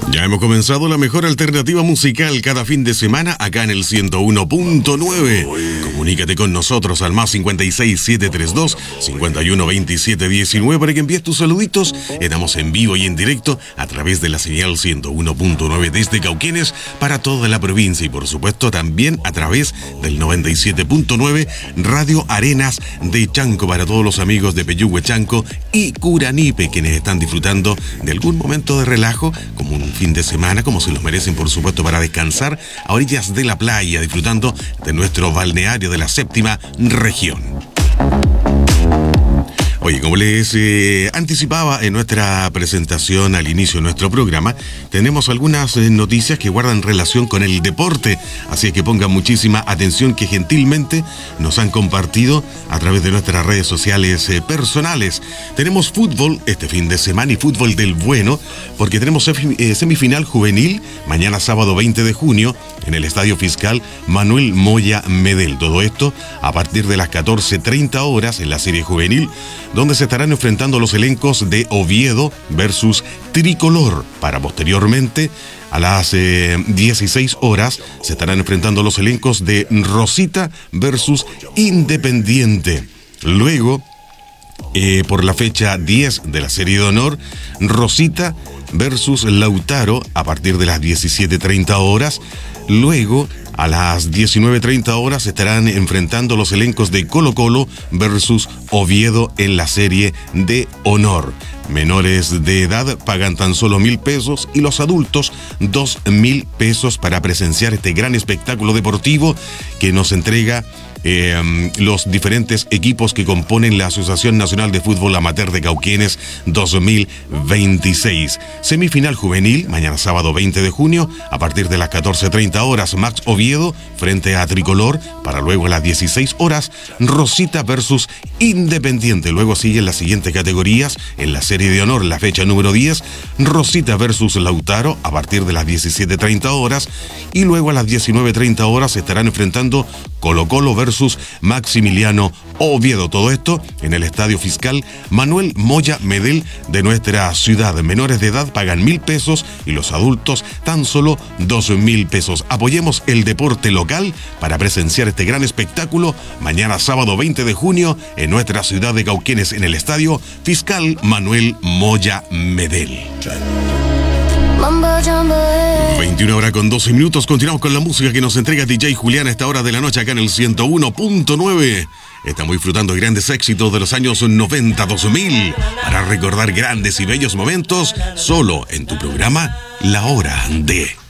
Ya hemos comenzado la mejor alternativa musical cada fin de semana acá en el 101.9. Comunícate con nosotros al más 56732-512719 para que envíes tus saluditos. Estamos en vivo y en directo a través de la señal 101.9 desde Cauquenes para toda la provincia y por supuesto también a través del 97.9 Radio Arenas de Chanco para todos los amigos de Peyúgue, Chanco y Curanipe, quienes están disfrutando de algún momento de relajo como un fin de semana, como se los merecen por supuesto, para descansar a orillas de la playa, disfrutando de nuestro balneario de la séptima región. Oye, como les anticipaba en nuestra presentación al inicio de nuestro programa, tenemos algunas noticias que guardan relación con el deporte, así es que pongan muchísima atención que gentilmente nos han compartido a través de nuestras redes sociales personales. Tenemos fútbol este fin de semana y fútbol del bueno, porque tenemos semifinal juvenil mañana sábado 20 de junio en el Estadio Fiscal Manuel Moya Medel. Todo esto a partir de las 14:30 horas en la serie juvenil, donde se estarán enfrentando los elencos de Oviedo versus Tricolor, para posteriormente a las 16 horas se estarán enfrentando los elencos de Rosita versus Independiente. Luego, por la fecha 10 de la serie de honor, Rosita versus Lautaro a partir de las 17:30 horas. Luego, a las 19:30 horas se estarán enfrentando los elencos de Colo Colo versus Oviedo en la serie de honor. Menores de edad pagan tan solo 1,000 pesos y los adultos 2,000 pesos para presenciar este gran espectáculo deportivo que nos entrega los diferentes equipos que componen la Asociación Nacional de Fútbol Amateur de Cauquenes 2026. Semifinal juvenil, mañana sábado 20 de junio, a partir de las 14:30 horas, Max Oviedo frente a Tricolor, para luego a las 16 horas, Rosita versus Independiente. Luego siguen las siguientes categorías en la serie de honor, la fecha número 10, Rosita versus Lautaro, a partir de las 17:30 horas, y luego a las 19:30 horas se estarán enfrentando Colo Colo versus Maximiliano Oviedo. Todo esto en el Estadio Fiscal Manuel Moya Medel de nuestra ciudad. Menores de edad pagan 1,000 pesos y los adultos tan solo 2,000 pesos. Apoyemos el deporte local para presenciar este gran espectáculo mañana sábado 20 de junio en nuestra ciudad de Cauquenes en el Estadio Fiscal Manuel Moya Medel. 21 horas con 12 minutos. Continuamos con la música que nos entrega DJ Julián a esta hora de la noche acá en el 101.9. Estamos disfrutando de grandes éxitos de los años 90-2000 para recordar grandes y bellos momentos solo en tu programa La Hora de...